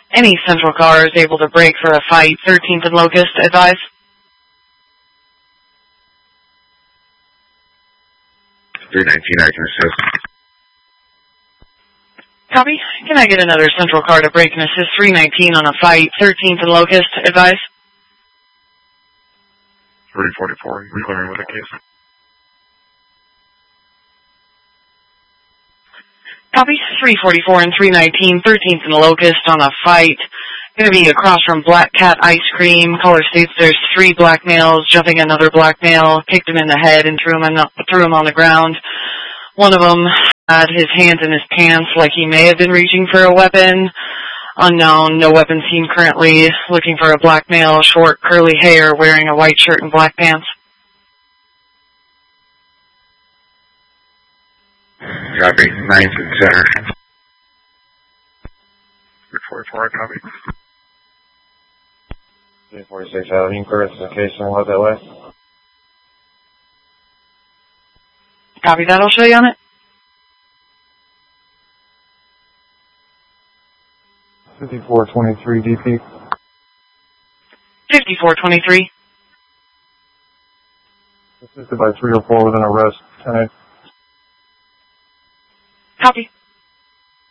Any Central car is able to brake for a fight. 13th and Locust, advise. .319, I can assist. Copy. Can I get another Central car to brake and assist 319 on a fight? 13th and Locust, advise. 344, we clearing with the case. Copy. 344 and 319, 13th and Locust on a fight. Going to be across from Black Cat Ice Cream. Caller states there's 3 black males jumping another black male, kicked him in the head and threw him on the ground. One of them had his hands in his pants like he may have been reaching for a weapon. Unknown, no weapon seen currently. Looking for a black male, short, curly hair, wearing a white shirt and black pants. Copy. 9th and center. 344, copy. 346 out of Incurse, location, we'll head that way. Copy that, I'll show you on it. 5423 DP. 5423. Assisted by 304 with an arrest. 10-8. Copy.